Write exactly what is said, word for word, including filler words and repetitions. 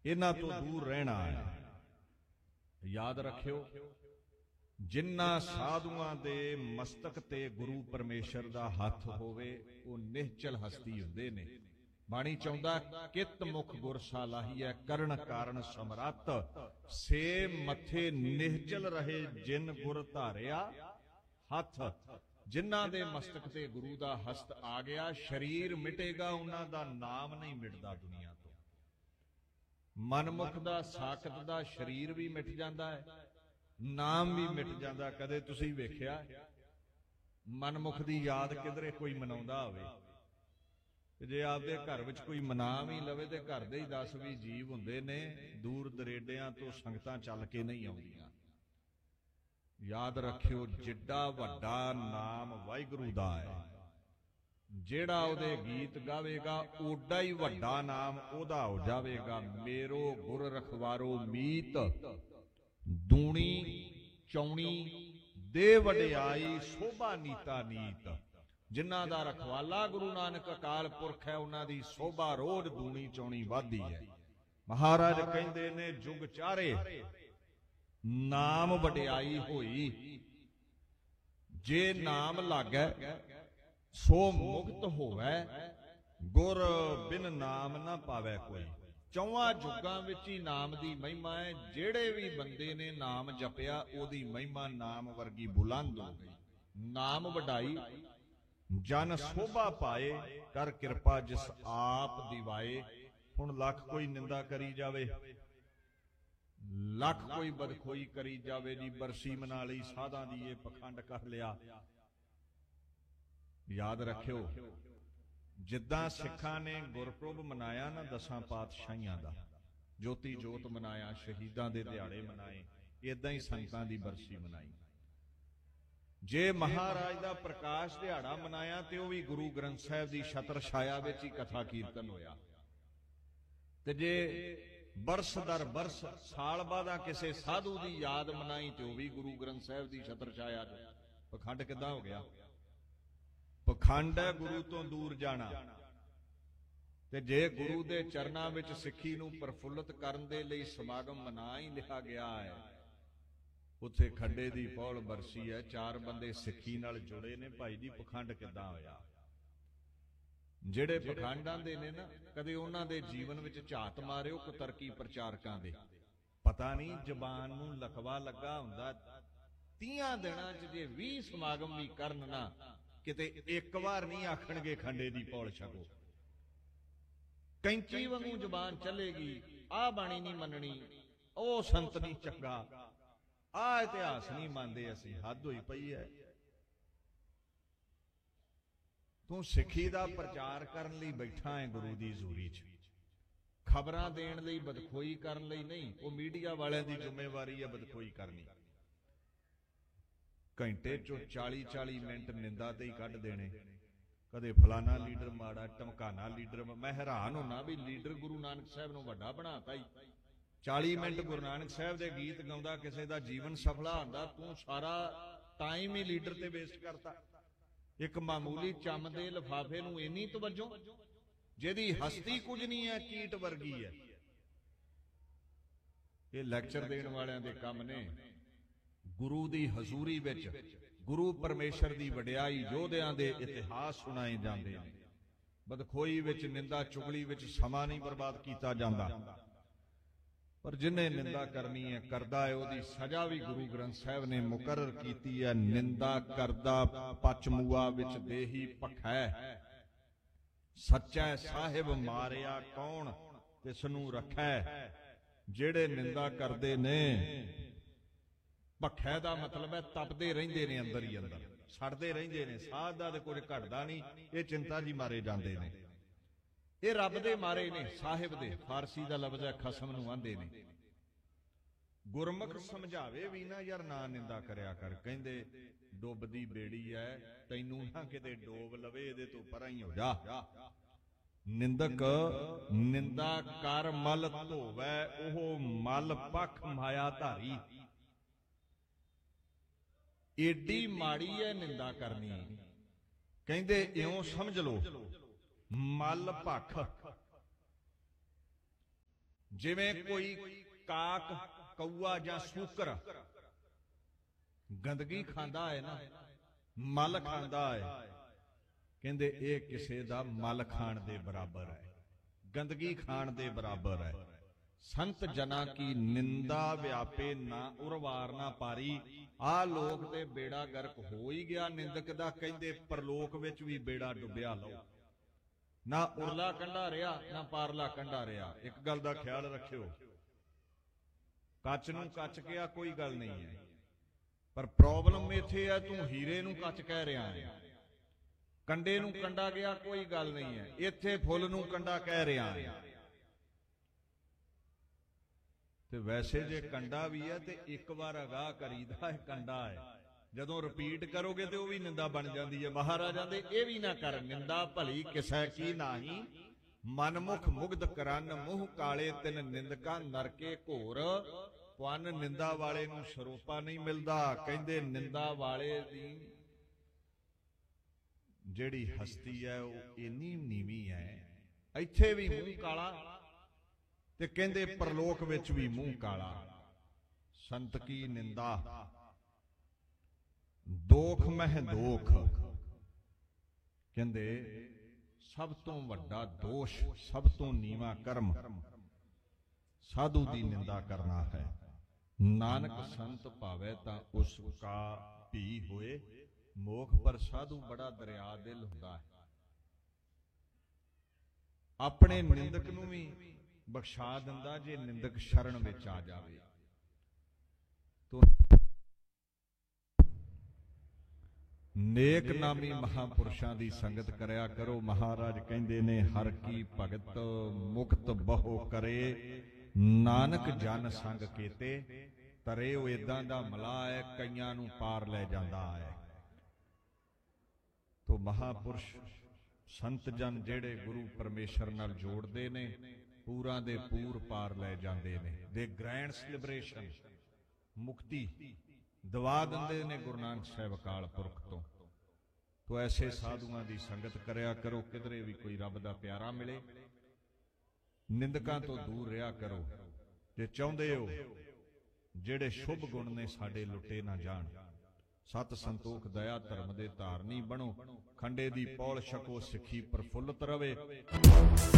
इन्हां तो दूर रहना है। याद रखियो, जिन्ना साधुआं दे मस्तक ते गुरु परमेश्वर दा हथ होवे वो निश्चल हस्ती हुंदे ने। बाणी चाहुंदा कित मुख गुर सालाही है, करण कारण समरथ, से मथे निश्चल रहे जिन गुर धारिया हथ। जिन्हां दे मस्तक ते गुरु दा हस्त आ गया, शरीर मिटेगा, उन्हां दा नाम नहीं मिटदा दुनिया तो। मनमुख दा साकत दा शरीर भी मिट जांदा है, नाम भी मिट जांदा। कदे तुसीं वेखिया मनमुख दी याद किधरे कोई मनाउंदा होवे, जे आपदे घर विच कोई मना भी लवे ते घर दे ही दस भी जीव हुंदे ने, दूर दरेडियां तो संगतां चल के नहीं आउंदियां। याद रखियो, जिड्डा वड्डा नाम वाहिगुरू दा है, जेड़ा उहदे गीत गावेगा ओडा ही वड्डा नाम ओहदा हो जावेगा। मेरो गुर रखवारो मीत, दूणी चौणी दे वडियाई, शोभा नीता नीत। जिन्हां दा रखवाला गुरु नानक अकाल पुरख है, उन्हां दी शोभा रोज दूणी चौणी वाधी है। महाराज कहंदे ने, जुग चारे नाम वडियाई होई, जे नाम लागै सो मुक्त होवै, गुर बिन नाम ना पावै कोई। चौवां जुगां विच ही नाम दी महिमा है। जेड़े भी बंदे ने नाम जपिया ओदी महिमा नाम वर्गी बुलंद हो गई। नाम वडाई जन शोभा पाए, कर किरपा जिस आप दिवाए। हुण लख कोई निंदा करी जावे, लख कोई बदखोई करी जावे जी, बरसी मना लई साधां दी, ये पखंड कर लिया। याद रखियो, जिद्दां सिखां ने गुरपुरब मनाया ना दसां पातशाहियां दा, ज्योति जोत मनाया, शहीदां दे दिहाड़े मनाए, इदां ही संतां दी बरसी मनाई। जे महाराज दा प्रकाश दिहाड़ा मनाया ते वह भी गुरु ग्रंथ साहिब दी छत्र छाया विच ही कथा कीर्तन होया। ते जे बरस दर बरस साल बादा किसी साधु की याद मनाई तो वह भी गुरु ग्रंथ साहिब की छत्र छाया। पखंड किदां हो गया? पखंड है गुरु तो दूर जाना। ते जे गुरु दे चरनां विच सिੱਖੀ नूं प्रफुल्लित करन दे लई समागम मना ही लिखा गया है। उत्थे खड्डे दी पौल बरसी है, चार बंदे सिੱਖੀ नाल जुड़े ने। भाई जी पखंड किदां होया? ਜਿਹੜੇ ਪਖੰਡਾਂ ਦੇ ਨੇ ਨਾ, ਕਦੇ ਉਹਨਾਂ ਦੇ ਜੀਵਨ ਵਿੱਚ ਝਾਤ ਮਾਰਿਓ ਕੁਤਰਕੀ ਪ੍ਰਚਾਰਕਾਂ ਦੇ। ਪਤਾ ਨਹੀਂ ਜ਼ਬਾਨ ਨੂੰ ਲਖਵਾ ਲੱਗਾ ਹੁੰਦਾ। ਤੀਆਂ ਦਿਨਾਂ 'ਚ ਜੇ ਵੀਹ ਸਮਾਗਮ ਵੀ ਕਰਨ ਨਾ, ਕਿਤੇ ਇੱਕ ਵਾਰ ਨਹੀਂ ਆਖਣਗੇ ਖੰਡੇ ਦੀ ਪੌਲ ਛਕੋ। ਕੈਂਚੀ ਵਾਂਗੂ ਜ਼ਬਾਨ ਚੱਲੇਗੀ, ਆਹ ਬਾਣੀ ਨਹੀਂ ਮੰਨਣੀ, ਉਹ ਸੰਤ ਨਹੀਂ ਚੰਗਾ, ਆਹ ਇਤਿਹਾਸ ਨਹੀਂ ਮੰਨਦੇ ਅਸੀਂ। ਹੱਦ ਹੋਈ ਪਈ ਹੈ। तू सिੱਖੀ ਦਾ प्रचार करन लई बैठा है गुरु की हजूरी च, खबरां देण लई, बदखोई करन लई नहीं। वो मीडिया वालियां दी जिम्मेवारी है बदखोई करनी। घंटे चो चाली चाली मिनट निंदा ते ही कढ देने। कदे फलाना लीडर माड़ा, धमकाना लीडर। मैं हैरान होना भी लीडर गुरु नानक साहब नूं वड्डा बनाता ही। चाली मिनट गुरु नानक साहब दे गीत गाउंदा किसी दा जीवन सफला हुंदा, तू सारा टाइम ही लीडर ते वेस्ट करता। एक मामूली चम दे लिफाफे नूं इन्नी तवज्जो, जिहदी हस्ती कुछ नहीं है, कीट वर्गी है। ये लैक्चर देण वालियां दे काम ने। गुरु दी हजूरी विच गुरु परमेश्वर दी वडियाई, योधियां दे इतिहास सुनाए जांदे ने। बदखोई विच, निंदा चुगली विच समा नहीं बर्बाद कीता जांदा। पर जिन्हें निंदा करनी है करदा है, उहदी सजा भी गुरु ग्रंथ साहिब ने मुकर्रर कीती है। निंदा करदा पचमुआ विच देही भखै, सच्चा साहिब मारिया कौन तिसनूं रखै। जेड़े निंदा करदे ने, भखै दा मतलब है तपदे रहिंदे ने, अंदर ही अंदर सड़दे रहिंदे ने। साध दा ते कुछ घटदा नहीं, ये चिंता जी मारे जांदे ने। ये रब दे मारे ने, साहिब दे। फारसी का लफ्ज है खसम नूं आंदे ने। गुरमुख समझावे भी ना यार, ना निंदा करया कर। कहंदे डुबदी बेड़ी है, तैनूं ना किते डोब लवे, इहदे तों परां ही हो जा। निंदक निंदा कर मल धोवै, ओह मल पख माया धारी। एडी माड़ी है निंदा करनी। कहंदे इउं समझ लो, मल भख ਜਿਵੇਂ ਕੋਈ ਕਾਕ, ਕਊਆ ਜਾਂ ਸੂਕਰ ਗੰਦਗੀ ਖਾਂਦਾ ਹੈ ਨਾ, ਮਲ ਖਾਂਦਾ ਹੈ, ਕਹਿੰਦੇ ਇਹ ਕਿਸੇ ਦਾ ਮਲ ਖਾਣ ਦੇ ਬਰਾਬਰ ਹੈ, ਗੰਦਗੀ ਖਾਣ ਦੇ ਬਰਾਬਰ ਹੈ। ਸੰਤ ਜਨਾ ਕੀ ਨਿੰਦਾ ਵਿਆਪੇ ਨਾ ਉਰਵਾਰ ਨਾ ਪਾਰੀ। ਆਹ ਲੋਕ ਤੇ ਬੇੜਾ ਗਰਕ ਹੋ ਹੀ ਗਿਆ ਨਿੰਦਕ ਦਾ, ਕਹਿੰਦੇ ਪਰਲੋਕ ਵਿੱਚ ਵੀ ਬੇੜਾ ਡੁੱਬਿਆ ਲਓ, ਨਾ ਉਰਲਾ ਕੰਢਾ ਰਿਹਾ ਨਾ ਪਾਰਲਾ ਕੰਢਾ ਰਿਹਾ। ਇੱਕ ਗੱਲ ਦਾ ਖਿਆਲ ਰੱਖਿਓ, ਕੱਚ ਨੂੰ ਕੱਚ ਕਿਹਾ ਕੋਈ ਗੱਲ ਨਹੀਂ ਹੈ, ਪਰ ਪ੍ਰੋਬਲਮ ਇੱਥੇ ਹੈ ਤੂੰ ਹੀਰੇ ਨੂੰ ਕੱਚ ਕਹਿ ਰਿਹਾ ਹੈ। ਕੰਡੇ ਨੂੰ ਕੰਡਾ ਗਿਆ ਕੋਈ ਗੱਲ ਨਹੀਂ ਹੈ, ਇੱਥੇ ਫੁੱਲ ਨੂੰ ਕੰਡਾ ਕਹਿ ਰਿਹਾ ਹੈ। ਤੇ ਵੈਸੇ ਜੇ ਕੰਡਾ ਵੀ ਹੈ ਤੇ ਇੱਕ ਵਾਰ ਅਗਾਹ ਕਰੀਦਾ ਹੈ ਕੰਡਾ ਹੈ, ਜਦੋਂ ਰਿਪੀਟ ਕਰੋਗੇ ਤੇ ਉਹ ਵੀ ਨਿੰਦਾ ਬਣ ਜਾਂਦੀ ਹੈ। ਮਹਾਰਾਜਾਂ ਦੇ ਇਹ ਵੀ ਨਾ ਕਰ, ਨਿੰਦਾ ਭਲੀ ਕਿਸੈ ਕੀ ਨਾਹੀ, ਮਨਮੁਖ ਮੁਗਧ ਕਰਨ ਮੂੰਹ ਕਾਲੇ ਤਿੰਨ ਨਿੰਦਕਾਂ ਨਰਕੇ ਘੋਰ। ਪਵਨ ਨਿੰਦਾ ਵਾਲੇ ਨੂੰ ਸਰੋਪਾ ਨਹੀਂ ਮਿਲਦਾ, ਕਹਿੰਦੇ ਨਿੰਦਾ ਵਾਲੇ ਦੀ ਜਿਹੜੀ ਹਸਤੀ ਹੈ ਉਹ ਇੰਨੀ ਨੀਵੀਂ ਹੈ, ਇੱਥੇ ਵੀ ਮੂੰਹ ਕਾਲਾ ਤੇ ਕਹਿੰਦੇ ਪਰਲੋਕ ਵਿੱਚ ਵੀ ਮੂੰਹ ਕਾਲਾ। ਸੰਤ ਕੀ ਨਿੰਦਾ ਦੋਖ ਮਹਿ ਦੋਖ, ਕਹਿੰਦੇ ਸਭ ਤੋਂ ਵੱਡਾ ਦੋਸ਼, ਸਭ ਤੋਂ ਨੀਵਾਂ ਕਰਮ ਸਾਧੂ ਦੀ ਨਿੰਦਾ ਕਰਨਾ ਹੈ। ਨਾਨਕ ਸੰਤ ਭਾਵੇ ਤਾਂ ਉਸ ਕਾ ਭੀ ਹੋਏ ਮੋਖ, ਪਰ ਸਾਧੂ ਬੜਾ ਦਰਿਆ ਦਿਲ ਹੁੰਦਾ ਹੈ, ਆਪਣੇ ਨਿੰਦਕ ਨੂੰ ਵੀ ਬਖਸ਼ਾ ਦਿੰਦਾ ਜੇ ਨਿੰਦਕ ਸ਼ਰਨ ਵਿੱਚ ਆ ਜਾਵੇ। ਨੇਕ ਨਾਮੀ ਮਹਾਪੁਰਸ਼ਾਂ ਦੀ ਸੰਗਤ ਕਰਿਆ ਕਰੋ। ਮਹਾਰਾਜ ਕਹਿੰਦੇ ਨੇ ਹਰ ਕੀ ਭਗਤ ਮੁਕਤ ਬਹੁ ਕਰੇ, ਨਾਨਕ ਜਨ ਸੰਗ ਕੀਤੇ ਤਰੇ। ਉਹ ਇਦਾਂ ਦਾ ਮਲਾਹ ਹੈ, ਕਈਆਂ ਨੂੰ ਪਾਰ ਲੈ ਜਾਂਦਾ ਹੈ। ਤੋ ਮਹਾਪੁਰਸ਼ ਸੰਤ ਜਨ ਜਿਹੜੇ ਗੁਰੂ ਪਰਮੇਸ਼ਰ ਨਾਲ ਜੋੜਦੇ ਨੇ, ਪੂਰਾਂ ਦੇ ਪੂਰ ਪਾਰ ਲੈ ਜਾਂਦੇ ਨੇ। ਦੇ ਗ੍ਰੈਂਡਸ ਲਿਬਰੇਸ਼ਨ, ਮੁਕਤੀ ਦਵਾ ਦਿੰਦੇ ਨੇ ਗੁਰੂ ਨਾਨਕ ਸਾਹਿਬ ਅਕਾਲ ਪੁਰਖ ਤੋਂ। ਤੋ ਐਸੇ ਸਾਧੂਆਂ ਦੀ ਸੰਗਤ ਕਰਿਆ ਕਰੋ, ਕਿਧਰੇ ਵੀ ਕੋਈ ਰੱਬ ਦਾ ਪਿਆਰਾ ਮਿਲੇ। ਨਿੰਦਕਾਂ ਤੋਂ ਦੂਰ ਰਿਹਾ ਕਰੋ ਜੇ ਚਾਹੁੰਦੇ ਹੋ ਜਿਹੜੇ ਸ਼ੁਭ ਗੁਣ ਨੇ ਸਾਡੇ ਲੁੱਟੇ ਨਾ ਜਾਣ। ਸਤ ਸੰਤੋਖ ਦਇਆ ਧਰਮ ਦੇ ਧਾਰਨੀ ਬਣੋ, ਖੰਡੇ ਦੀ ਪੌਲ ਛਕੋ, ਸਿੱਖੀ ਪ੍ਰਫੁੱਲਤ ਰਵੇ।